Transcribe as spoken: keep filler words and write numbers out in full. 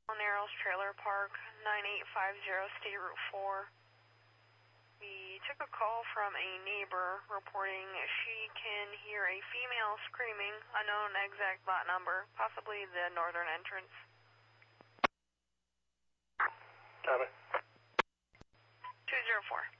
Narrows Trailer Park, nine eight five zero State Route four. We took a call from a neighbor reporting she can hear a female screaming, unknown exact lot number, possibly the northern entrance. Copy. two zero four.